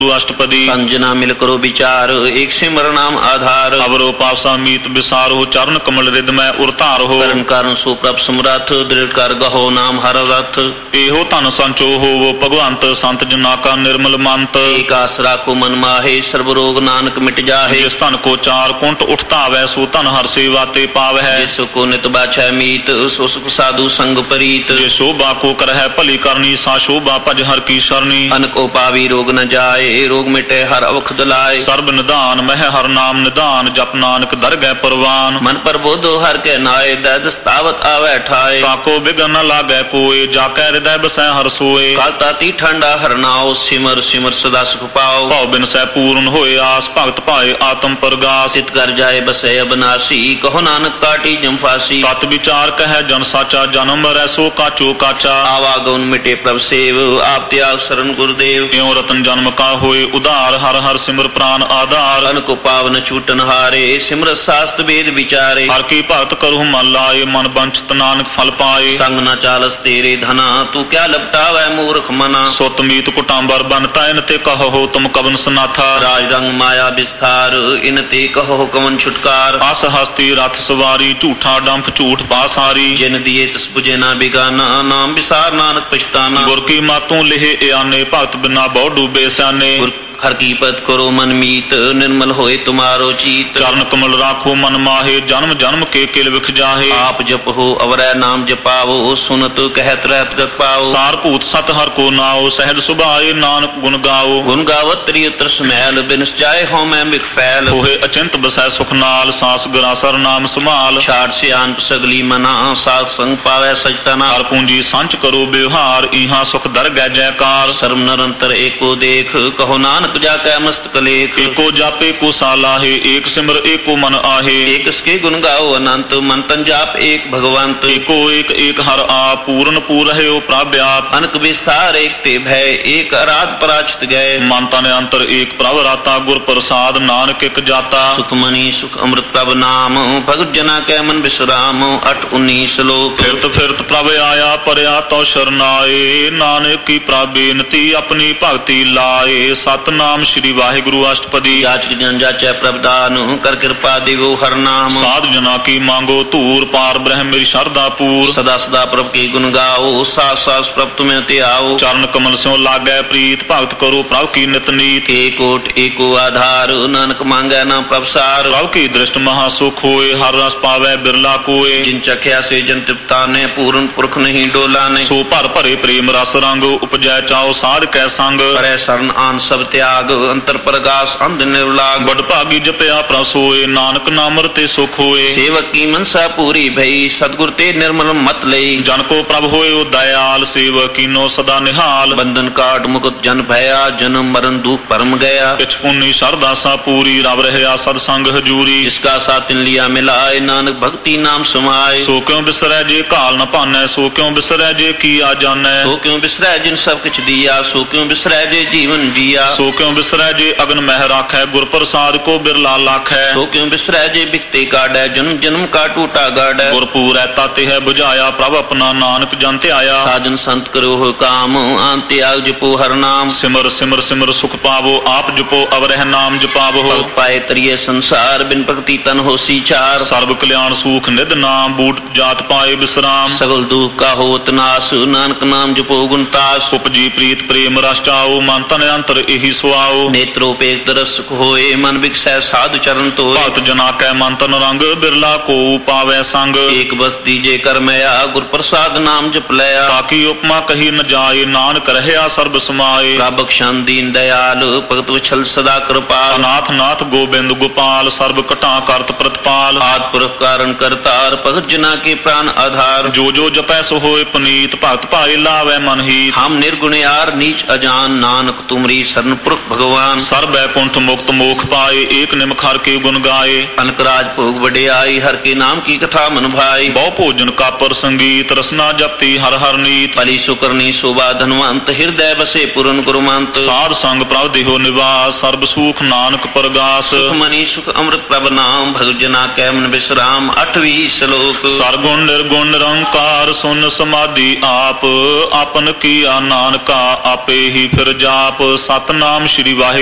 अष्टपदी संजना मिल करो विचार, एक सिमर नाम आधार। अवरो पासा मीत बिसारो, चरण कमल रिद में उरतार हो। करण कारण सुप्रभ समरथ, दृढ़ कर गहो नाम हर रथ। एहो धन संचो हो वो भगवंत, संत जना का निर्मल मंत। एक आस राखो मन माहे, सर्व रोग नानक मिट जाहे। जिस धन को चार कुंट उठता वै, सो धन हर सेवा ते पाव है। जिस को नित बाछै मीत, सो सुख साधु संग परीत। जे शोभा को कर है भली करनी, सा शोभा भज हर की शरणी। अन को पावी रोग न जाए, रोग मिटे हर अवखद लाए। सर्ब निदान मह हर नाम निदान, जप नानक दर गए परवान। मन पर बोधो हर के नाए, दस तावत आवे ठाए। ताको बिघन न लागे कोय, जाके हृदय बसै हर सोए। काल ताती ठंडा हर नाओ, सिमर सिमर सदा सुख पाओ। भाव बिन सै पूर्ण होए आस, भगत पाए आत्म प्रगास। चित कर जाए बसे अबनासी, कहो नानक काटी जम फांसी। तत् विचार कहे जन साचा, जन्म रैसो काचो काचा। आवागमन मिटे प्रभ सेव, आप त्याग शरण गुरुदेव। एवं रतन जन्म का होए उदार, हर हर सिमर प्राण आधार। अन को पावन छूटन हारे, सिमर शास्त्र वेद विचारे। हर की भगत करू मन लाए, मन बंचित नानक फल पाए। संग न चालस तेरे धना, तू क्या लपटावै मूर्ख मना। सुत मीत कुटांबर बनता, इन ते कहो तुम कवन सनाथा। राज रंग माया विस्तार, इन ते कहो कवन छुटकार। अस हस्ती रथ सवारी, झूठा डंफ झूठ पासारी। जिन दिए तस बुझे ना बिगाना, नाम विसार नानक पछताना। गुर की मातों लिहे याने, भगत बिना बहु डूबे स्याने। हर की पद करो मन मीत, निर्मल होए तुम्हारो चीत। चरण कमल राखो मन माहे, जन्म जन्म के किल विख जाहे। आप जप हो अवरय नाम जपाओ, सुनत कहत रहत गत पाओ। सार भूत सत हर को नाओ, सहज सुभाए नानक गुण गाओ। गुण गावत त्रियत्र समैल, बिनस जाए हो मैं बिख फैल। होए अचिंत बसै सुख नाल, सांस गरासर नाम संभाल। छाड़ सियान सगली मना, साध संग पावै सचतना। हर पूंजी संच करो व्यवहार, इहा सुख दर गै जयकार। सर्व निरंतर एको देख, कहो नानक जाके मस्तक लेख। एको जापे को सालाहे, एक सिमर एको मन आहे। एक इसके गुण गाओ अनंत, मन तन जाप एक भगवंत। एको एक एक हर आप, पूर्ण पूरहे ओ प्राव्याप। अनक विस्तार एक ते भय, एक अराध पराचित गए। मन तन अंतर एक प्रभ राता, गुर प्रसाद नानक एक जाता। सुख मनी सुख अमृत प्रभ नाम, भगत जना के मन विश्राम। 8-19 श्लोक। फिरत प्रभ आया परया तो शरनाए, नानक की प्रभ बेनती अपनी भगति लाए। सत नाम श्री वाहिगुरु अष्टपदी, जाच जन जाचै प्रभदान, कर कृपा दिवो हर नाम। साध जना की मांगो तूर, पार ब्रह्म मेरी शरदा पूर। सदा सदा प्रभ की गुण गाओ, सास सास प्रभ तुम्हें ते आओ। चरण कमल स्यों लागै प्रीत, भगत करो प्रभ की नित नीत। एकोट एको आधार, नानक मांगै ना प्रभ सार। प्रभ की दृष्ट महासुख होए, हर रस पावै बिरला कोय। जिन चख्या से जन तृप्ता ने, पूर्ण पुरख नहीं डोला ने। सो भर भरे प्रेम रस रंग, उपजै चाओ साध कै संग। करे शरण आन सब त्याग, अंतर प्रगास अंध निर्लाग। बड़ भागी जपया प्रभ सोए, नानक नाम रते सुख होए। सेवक की मनसा पूरी भई, सतगुर ते निर्मल मत लई। जन को प्रभ होए ओ दयाल, सेवक कीनो सदा निहाल। बंधन काट मुकुट जन भया, जन्म मरण दुख परम गया। पिछ पुन्नी सरदा सा पूरी, रब रहया सत्संग हजूरी। जिसका साथ लिया मिलाए, नानक भक्ति नाम समाए। सो क्यों बिसरै जे काल न पानै, सो क्यों बिसरै जे किया जानै। सो क्यों बिसरै जिन सब कुछ दिया, सो क्यों बिसरै जे जीवन जिया। सो क्यों बिसरै जे अगन मह राखै, गुर प्रसाद को बिरला लाखै। सो क्यों बिसरै जे बिकते काढ़ै, जन्म जन्म का टूटा गाढ़ै। गुर पूरै ताते है बुझाया, प्रभ अपना नानक जन त्याया। साजन संत करो हो काम, आन त्याग जपो हर नाम। सिमर सिमर सिमर सुख पावो, आप जपो अवरह नाम जपावो। भगत पाए तरिये संसार, बिन भक्ति तन हो सीचार। सर्व कल्याण सुख निध नाम, बूट जात पाए विश्राम। सगल दुख का होत नाश, नानक नाम जपो गुण तास। उपजी प्रीत प्रेम रस चाओ, मन तन अंतर एहि सुआओ। नेत्रोपेत रस सुख होए, मन बिकसै साधु चरण तोए। भगत जना कै मन तन रंग, बिरला को पावै संग। एक बस दीजे कर मया, गुर प्रसाद नाम जप लया। ताकि उपमा कही न जाए, नानक रहया सर्ब समाए। प्रभ बख्शान दीन दयाल, भगत वत्सल सदा कृपाल। अनाथ नाथ गोबिंद गोपाल, सर्ब कटा करत प्रतिपाल। आदि पुरख कारण करतार, भगत जना के प्राण आधार। जो जो जपै सो होए पुनीत, भगत पाए लावै मन हित। हम निर्गुण यार नीच अजान, नानक तुमरी शरण पुरख भगवान। सर्व बैकुंठ मुक्त मोख पाए, एक निमख हर के गुण गाए। अनकराज भोग वडियाई, हर के नाम की कथा मन भाई। बहु भोजन का पर संगीत, रसना जपती हर हर नीत। भली सुकरनी शोभा धनवंत, हृदय बसे पूर्ण गुरुमंत। साध संग प्रभ देहो निवास, सर्ब सुख नानक परगास। सुख मनी सुख अमृत प्रभ नाम, भगत जना कै मन विश्राम। 8वीं श्लोक। सरगुण निर्गुण निरंकार, सुन समाधि आप। आपन किया नानका, आपे ही फिर जाप। सतनाम ਨਾਮ ਸ੍ਰੀ ਵਾਹਿਗੁਰੂ